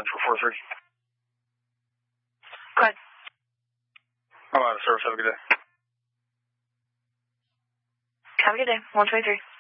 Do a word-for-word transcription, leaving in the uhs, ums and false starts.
nine four four three. Go ahead. I'm out of service. Have a good day. Have a good day. one twenty-three.